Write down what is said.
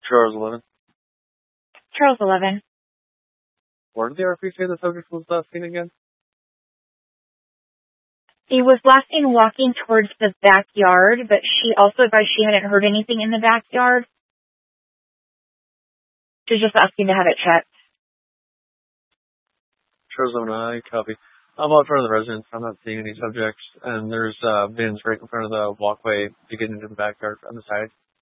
Charles 11. Charles 11. Where did the RP say the subject was seen again? He was last seen walking towards the backyard, but she also advised she hadn't heard anything in the backyard. She was just asking to have it checked. Charles 11, I copy. I'm out front of the residence. I'm not seeing any subjects, and there's bins right in front of the walkway to get into the backyard on the side.